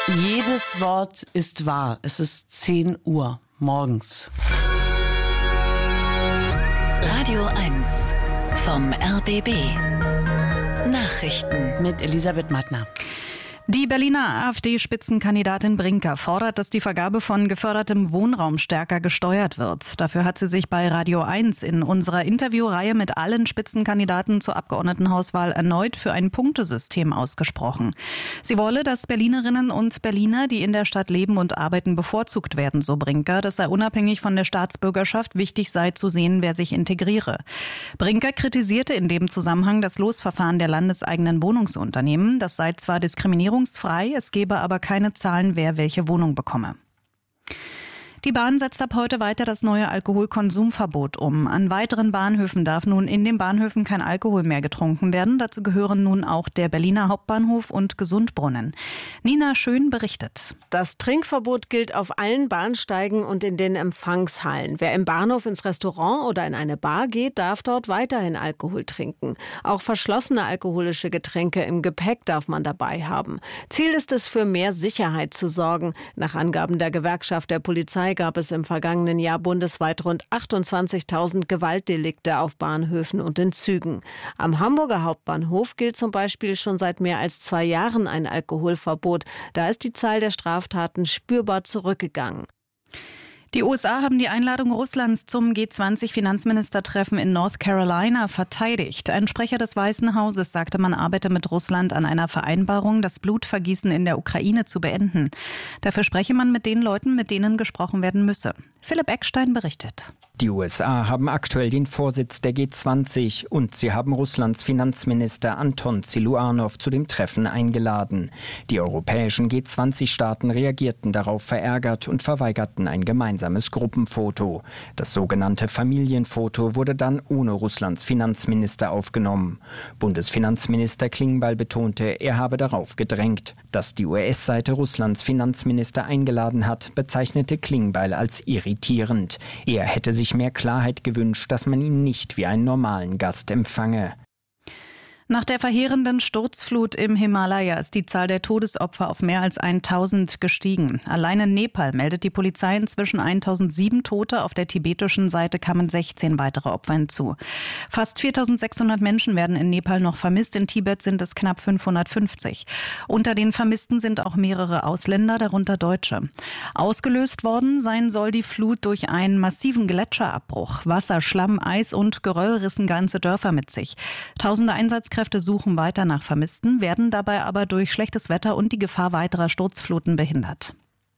Jedes Wort ist wahr. Es ist 10 Uhr morgens. Radio 1 vom RBB. Nachrichten Mit Elisabeth Mattner. Die Berliner AfD-Spitzenkandidatin Brinker fordert, dass die Vergabe von gefördertem Wohnraum stärker gesteuert wird. Dafür hat sie sich bei Radio 1 in unserer Interviewreihe mit allen Spitzenkandidaten zur Abgeordnetenhauswahl erneut für ein Punktesystem ausgesprochen. Sie wolle, dass Berlinerinnen und Berliner, die in der Stadt leben und arbeiten, bevorzugt werden, so Brinker. Das sei unabhängig von der Staatsbürgerschaft wichtig sei zu sehen, wer sich integriere. Brinker kritisierte in dem Zusammenhang das Losverfahren der landeseigenen Wohnungsunternehmen. Das sei zwar diskriminierungsfrei, es gebe aber keine Zahlen, wer welche Wohnung bekomme. Die Bahn setzt ab heute weiter das neue Alkoholkonsumverbot um. An weiteren Bahnhöfen darf nun in den Bahnhöfen kein Alkohol mehr getrunken werden. Dazu gehören nun auch der Berliner Hauptbahnhof und Gesundbrunnen. Nina Schön berichtet. Das Trinkverbot gilt auf allen Bahnsteigen und in den Empfangshallen. Wer im Bahnhof ins Restaurant oder in eine Bar geht, darf dort weiterhin Alkohol trinken. Auch verschlossene alkoholische Getränke im Gepäck darf man dabei haben. Ziel ist es, für mehr Sicherheit zu sorgen. Nach Angaben der Gewerkschaft der Polizei gab es im vergangenen Jahr bundesweit rund 28.000 Gewaltdelikte auf Bahnhöfen und in Zügen. Am Hamburger Hauptbahnhof gilt zum Beispiel schon seit mehr als 2 Jahren ein Alkoholverbot. Da ist die Zahl der Straftaten spürbar zurückgegangen. Die USA haben die Einladung Russlands zum G20-Finanzministertreffen in North Carolina verteidigt. Ein Sprecher des Weißen Hauses sagte, man arbeite mit Russland an einer Vereinbarung, das Blutvergießen in der Ukraine zu beenden. Dafür spreche man mit den Leuten, mit denen gesprochen werden müsse. Philipp Eckstein berichtet. Die USA haben aktuell den Vorsitz der G20 und sie haben Russlands Finanzminister Anton Siluanov zu dem Treffen eingeladen. Die europäischen G20-Staaten reagierten darauf verärgert und verweigerten ein gemeinsames Gruppenfoto. Das sogenannte Familienfoto wurde dann ohne Russlands Finanzminister aufgenommen. Bundesfinanzminister Klingbeil betonte, er habe darauf gedrängt. Dass die US-Seite Russlands Finanzminister eingeladen hat, bezeichnete Klingbeil als irritierend. Er hätte sich mehr Klarheit gewünscht, dass man ihn nicht wie einen normalen Gast empfange. Nach der verheerenden Sturzflut im Himalaya ist die Zahl der Todesopfer auf mehr als 1.000 gestiegen. Allein in Nepal meldet die Polizei inzwischen 1.007 Tote. Auf der tibetischen Seite kamen 16 weitere Opfer hinzu. Fast 4.600 Menschen werden in Nepal noch vermisst. In Tibet sind es knapp 550. Unter den Vermissten sind auch mehrere Ausländer, darunter Deutsche. Ausgelöst worden sein soll die Flut durch einen massiven Gletscherabbruch. Wasser, Schlamm, Eis und Geröll rissen ganze Dörfer mit sich. Tausende Einsatzkräfte suchen weiter nach Vermissten, werden dabei aber durch schlechtes Wetter und die Gefahr weiterer Sturzfluten behindert.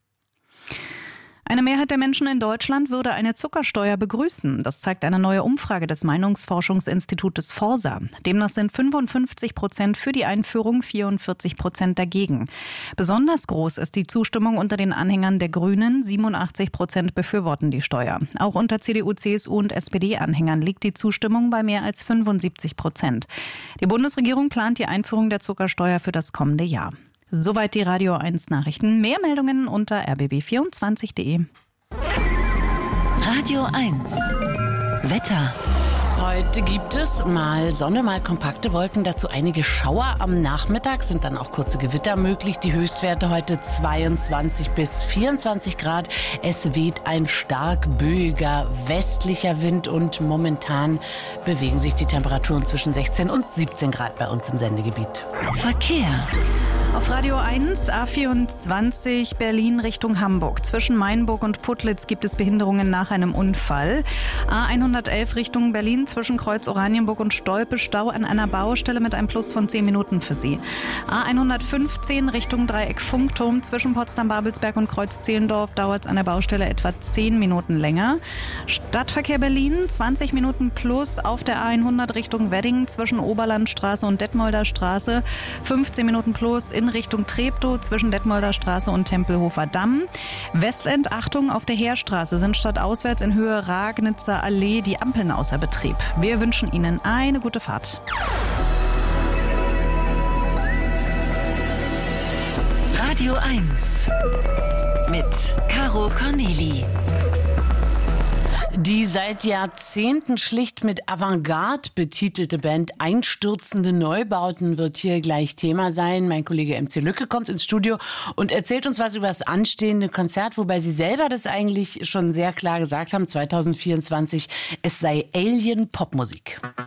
Eine Mehrheit der Menschen in Deutschland würde eine Zuckersteuer begrüßen. Das zeigt eine neue Umfrage des Meinungsforschungsinstitutes Forsa. Demnach sind 55% für die Einführung, 44% dagegen. Besonders groß ist die Zustimmung unter den Anhängern der Grünen. 87% befürworten die Steuer. Auch unter CDU, CSU und SPD-Anhängern liegt die Zustimmung bei mehr als 75%. Die Bundesregierung plant die Einführung der Zuckersteuer für das kommende Jahr. Soweit die Radio 1 Nachrichten. Mehr Meldungen unter rbb24.de. Radio 1 Wetter. Heute gibt es mal Sonne, mal kompakte Wolken, dazu einige Schauer. Am Nachmittag sind dann auch kurze Gewitter möglich. Die Höchstwerte heute 22 bis 24 Grad. Es weht ein stark böiger westlicher Wind und momentan bewegen sich die Temperaturen zwischen 16 und 17 Grad bei uns im Sendegebiet. Verkehr. Auf Radio 1, A24 Berlin Richtung Hamburg. Zwischen Mainburg und Putlitz gibt es Behinderungen nach einem Unfall. A111 Richtung Berlin zwischen Kreuz Oranienburg und Stolpe Stau an einer Baustelle mit einem Plus von 10 Minuten für Sie. A115 Richtung Dreieck Funkturm zwischen Potsdam-Babelsberg und Kreuz Zehlendorf dauert es an der Baustelle etwa 10 Minuten länger. Stadtverkehr Berlin 20 Minuten plus auf der A100 Richtung Wedding zwischen Oberlandstraße und Detmolder Straße. 15 Minuten plus in Richtung Treptow zwischen Detmolder Straße und Tempelhofer Damm. Westend, Achtung, auf der Heerstraße sind stadtauswärts in Höhe Ragnitzer Allee die Ampeln außer Betrieb. Wir wünschen Ihnen eine gute Fahrt. Radio 1 mit Caro Corneli. Die seit Jahrzehnten schlicht mit Avantgarde betitelte Band Einstürzende Neubauten wird hier gleich Thema sein. Mein Kollege MC Lücke kommt ins Studio und erzählt uns was über das anstehende Konzert, wobei Sie selber das eigentlich schon sehr klar gesagt haben, 2024, es sei Alien-Popmusik.